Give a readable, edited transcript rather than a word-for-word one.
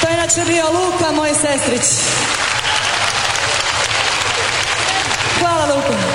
To je inače bio Luka, moj sestrić. Hvala, Luka.